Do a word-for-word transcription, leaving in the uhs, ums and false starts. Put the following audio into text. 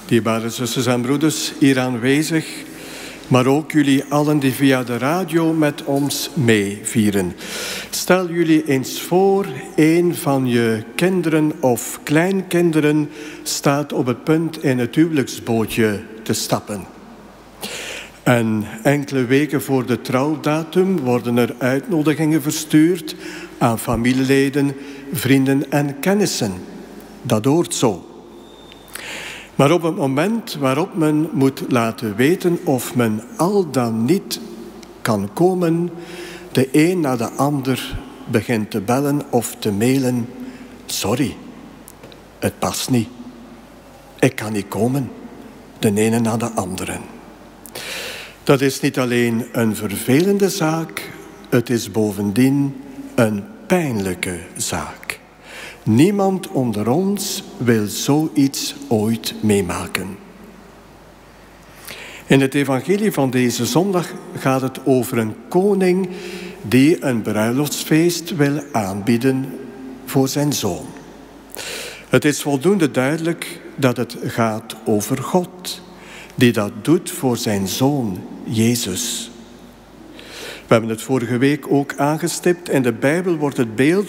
Dierbare zusters en broeders hier aanwezig, maar ook jullie allen die via de radio met ons meevieren. Stel jullie eens voor, een van je kinderen of kleinkinderen staat op het punt in het huwelijksbootje te stappen. En enkele weken voor de trouwdatum worden er uitnodigingen verstuurd aan familieleden, vrienden en kennissen. Dat hoort zo. Maar op het moment waarop men moet laten weten of men al dan niet kan komen, de een na de ander begint te bellen of te mailen. Sorry, het past niet. Ik kan niet komen, de ene na de andere. Dat is niet alleen een vervelende zaak, het is bovendien een pijnlijke zaak. Niemand onder ons wil zoiets ooit meemaken. In het evangelie van deze zondag gaat het over een koning die een bruiloftsfeest wil aanbieden voor zijn zoon. Het is voldoende duidelijk dat het gaat over God, die dat doet voor zijn zoon Jezus. We hebben het vorige week ook aangestipt. In de Bijbel wordt het beeld